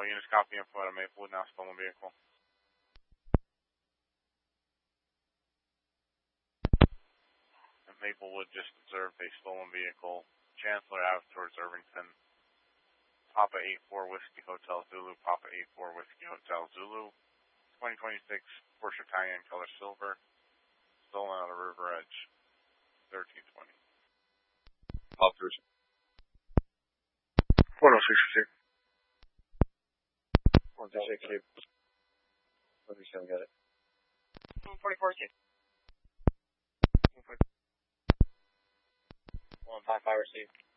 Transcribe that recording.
all units copy info out of Maplewood, now stolen vehicle. And Maplewood just observed a stolen vehicle, Chancellor Ave towards Irvington. Papa 84 Whiskey Hotel Zulu, Papa 84 Whiskey Hotel Zulu. 2026 Porsche Cayenne color silver, stolen out of River Edge, 1320. Officers. 1066. 126. 137, got it. 144, 155 received.